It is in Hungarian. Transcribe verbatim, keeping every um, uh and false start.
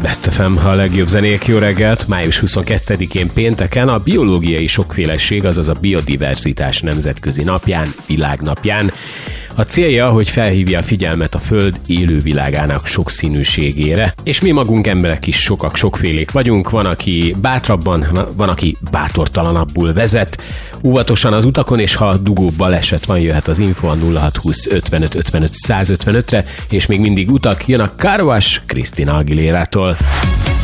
Best ef em, a legjobb zenék, jó reggelt! május huszonkettedikén pénteken a biológiai sokféleség, azaz a biodiverzitás nemzetközi napján, világnapján. A célja, hogy felhívja a figyelmet a Föld élővilágának sokszínűségére, és mi magunk emberek is sokak, sokfélék vagyunk, van, aki bátrabban, van, aki bátortalanabbul vezet, óvatosan az utakon, és ha dugó baleset van, jöhet az info a nulla hat húsz ötvenöt ötvenöt százötvenötre, és még mindig utak, jön a Car Wash Christina Aguilérától.